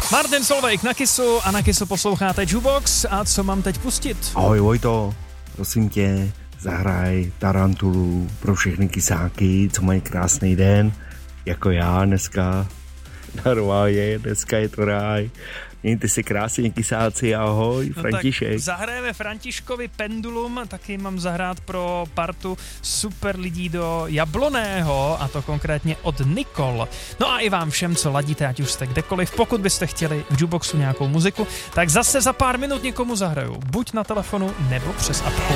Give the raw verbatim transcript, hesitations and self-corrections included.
Martin Solveig na Kissu a na Kissu posloucháte Jukebox. A co mám teď pustit? Ahoj Vojto, prosím tě, zahraj Tarantulu pro všechny kysáky, co mají krásný den, jako já dneska. Normálně, dneska je to ráj. Mějte si krásně kysáci, ahoj, no František. Tak zahrajeme Františkovi Pendulum, taky mám zahrát pro partu super lidí do Jabloného, a to konkrétně od Nikol. No a i vám všem, co ladíte, ať už jste kdekoliv, pokud byste chtěli v Jukeboxu nějakou muziku, tak zase za pár minut někomu zahraju, buď na telefonu nebo přes apku.